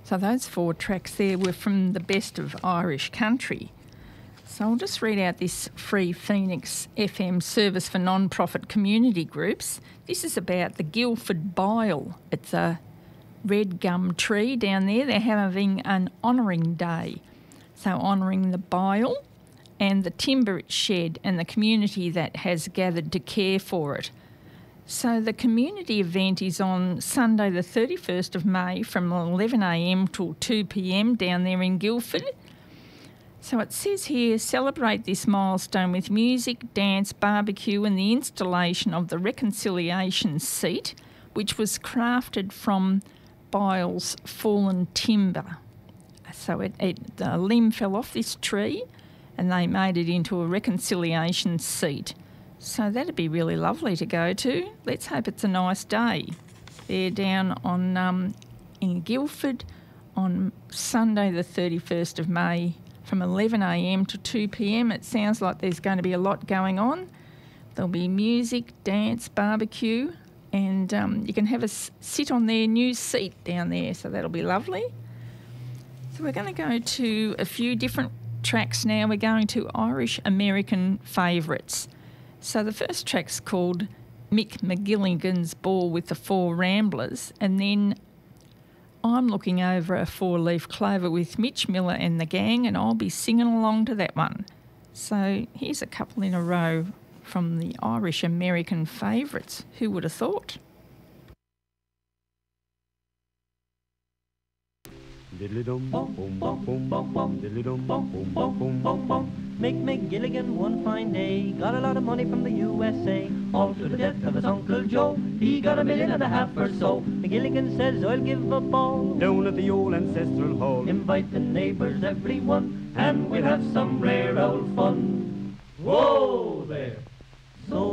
So those 4 tracks there were from the best of Irish country. So I'll just read out this Free Phoenix FM service for non-profit community groups. This is about the Guildford Bile. It's a red gum tree down there. They're having an honouring day. So honouring the bile and the timber it's shed and the community that has gathered to care for it. So the community event is on Sunday the 31st of May from 11am till 2pm down there in Guildford. So it says here, celebrate this milestone with music, dance, barbecue and the installation of the reconciliation seat, which was crafted from Bile's fallen timber. So the limb fell off this tree and they made it into a reconciliation seat. So that'd be really lovely to go to. Let's hope it's a nice day. They're down on in Guildford on Sunday the 31st of May from 11am to 2pm. It sounds like there's going to be a lot going on. There'll be music, dance, barbecue, and you can have a sit on their new seat down there, so that'll be lovely. So we're going to go to a few different tracks now. We're going to Irish American favourites. So the first track's called Mick McGilligan's Ball with the 4 Ramblers, and then I'm looking over a 4-leaf clover with Mitch Miller and the gang, and I'll be singing along to that one. So here's a couple in a row from the Irish American favourites. Who would have thought? Diddly-dum, boom, boom, boom, boom, boom, diddly-dum, boom, boom, boom, boom, boom, boom. Mick McGilligan one fine day got a lot of money from the USA, all to the death of his Uncle Joe. He got $1.5 million or so. McGilligan says, I'll give a ball down at the old ancestral hall. Invite the neighbours, everyone, and we'll have some rare old fun. Whoa there! So